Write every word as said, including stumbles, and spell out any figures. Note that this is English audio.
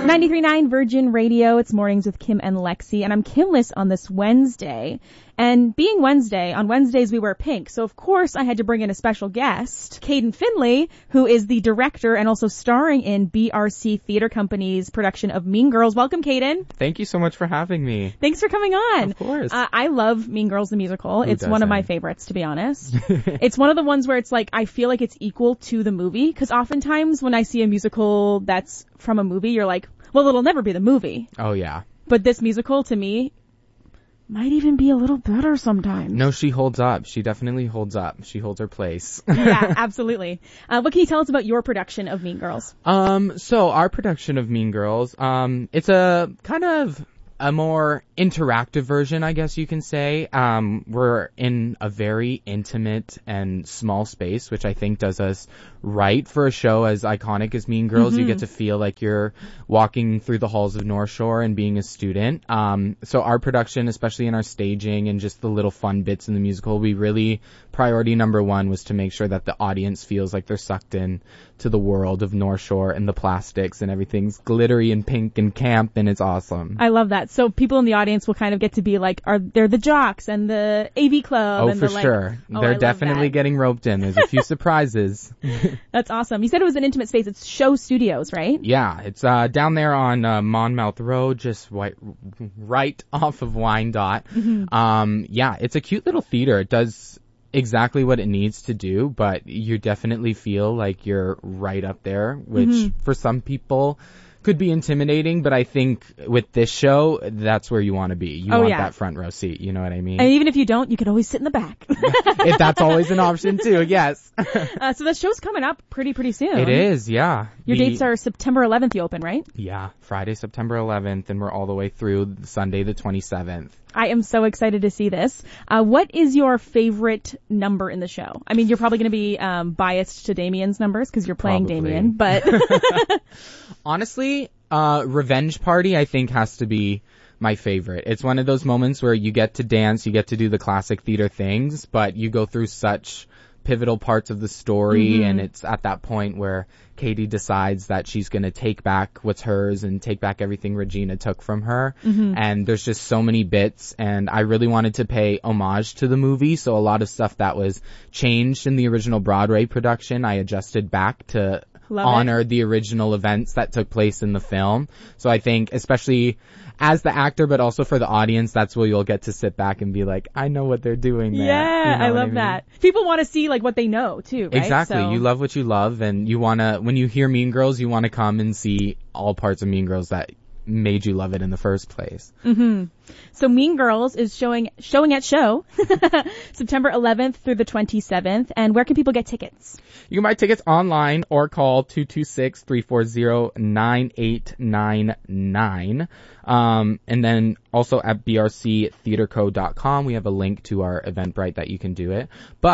ninety-three point nine Virgin Radio. It's Mornings with Kim and Lexi, and I'm Kimless on this Wednesday. And being Wednesday, on Wednesdays we wear pink, so of course I had to bring in a special guest, Caden Finley, who is the director and also starring in B R C Theater Company's production of Mean Girls. Welcome, Caden. Thank you so much for having me. Thanks for coming on. Of course. Uh, I love Mean Girls the musical. Who it's doesn't? one of my favorites, to be honest. It's one of the ones where it's like I feel like it's equal to the movie, because oftentimes when I see a musical that's from a movie, you're like, well, it'll never be the movie. Oh, yeah. But this musical, to me, might even be a little better sometimes. No, she holds up. She definitely holds up. She holds her place. Yeah, absolutely. Uh, what can you tell us about your production of Mean Girls? Um, so our production of Mean Girls, um, it's a kind of a more interactive version, I guess you can say. Um, we're in a very intimate and small space, which I think does us right for a show as iconic as Mean Girls. Mm-hmm. You get to feel like you're walking through the halls of North Shore and being a student. Um, so our production, especially in our staging and just the little fun bits in the musical, we really, priority number one was to make sure that the audience feels like they're sucked in to the world of North Shore and the plastics and everything's glittery and pink and camp, and it's awesome. I love that. So people in the audience will kind of get to be like, are they're the jocks and the A V club? Oh, and for the, like, sure. Oh, they're I definitely getting roped in. There's a few surprises. That's awesome. You said it was an intimate space. It's Show Studios, right? Yeah, it's uh, down there on uh, Monmouth Road, just right, right off of Wyandotte. Mm-hmm. Um, yeah, it's a cute little theater. It does exactly what it needs to do, but you definitely feel like you're right up there, which mm-hmm. for some people could be intimidating, but I think with this show, that's where you want to be. You oh, want yeah. that front row seat, you know what I mean? And even if you don't, you can always sit in the back. If that's always an option too, yes. uh, so the show's coming up pretty, pretty soon. It is, yeah. Your the, dates are September eleventh you open, right? Yeah, Friday, September eleventh, and we're all the way through Sunday the twenty-seventh. I am so excited to see this. Uh, what is your favorite number in the show? I mean, you're probably going to be um, biased to Damien's numbers because you're playing Probably. Damien, but... Honestly, uh, Revenge Party, I think, has to be my favorite. It's one of those moments where you get to dance, you get to do the classic theater things, but you go through such pivotal parts of the story, mm-hmm. and it's at that point where Katie decides that she's going to take back what's hers and take back everything Regina took from her. Mm-hmm. And there's just so many bits, and I really wanted to pay homage to the movie, so a lot of stuff that was changed in the original Broadway production, I adjusted back to Love honor it. the original events that took place in the film. So I think, especially as the actor, but also for the audience, that's where you'll get to sit back and be like, I know what they're doing there. Yeah, you know I love I mean? that. People want to see like what they know too, right? Exactly. So... You love what you love, and you want to, when you hear Mean Girls, you want to come and see all parts of Mean Girls that made you love it in the first place. Mm-hmm. So Mean Girls is showing showing at Show September eleventh through the twenty-seventh. And where can people get tickets? You can buy tickets online or call two two six, three four zero, nine eight nine nine. Um, and then also at b r c theater co dot com, we have a link to our Eventbrite that you can do it. But